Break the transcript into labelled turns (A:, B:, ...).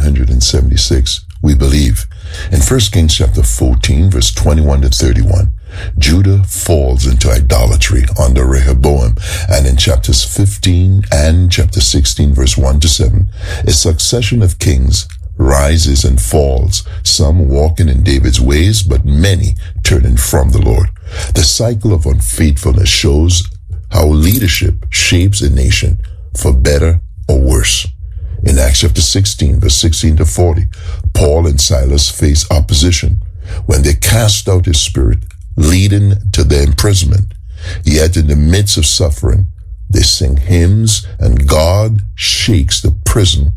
A: 176, we believe. In 1 Kings chapter 14, verse 21 to 31, Judah falls into idolatry under Rehoboam. And in chapters 15 and chapter 16, verse 1 to 7, a succession of kings rises and falls, some walking in David's ways, but many turning from the Lord. The cycle of unfaithfulness shows how leadership shapes a nation for better or worse. In Acts chapter 16, verse 16 to 40, Paul and Silas face opposition when they cast out his spirit, leading to their imprisonment. Yet in the midst of suffering, they sing hymns and God shakes the prison